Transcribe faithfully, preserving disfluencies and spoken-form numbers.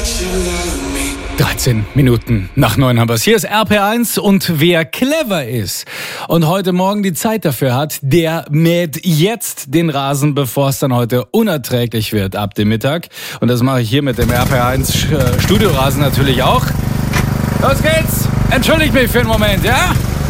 dreizehn Minuten nach neun haben wir es. Hier ist R P eins und wer clever ist und heute Morgen die Zeit dafür hat, der mäht jetzt den Rasen, bevor es dann heute unerträglich wird ab dem Mittag. Und das mache ich hier mit dem R P eins Studiorasen natürlich auch. Los geht's! Entschuldigt mich für einen Moment, ja?